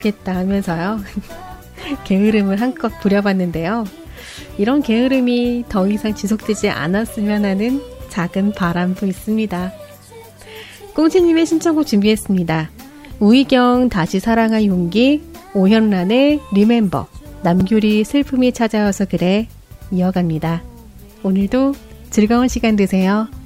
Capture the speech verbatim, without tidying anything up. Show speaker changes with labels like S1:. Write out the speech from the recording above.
S1: 겠다 하면서요. 게으름을 한껏 부려봤는데요. 이런 게으름이 더 이상 지속되지 않았으면 하는 작은 바람도 있습니다. 꽁치님의 신청곡 준비했습니다. 우희경 다시 사랑할 용기, 오현란의 리멤버, 남규리 슬픔이 찾아와서 그래 이어갑니다. 오늘도 즐거운 시간 되세요.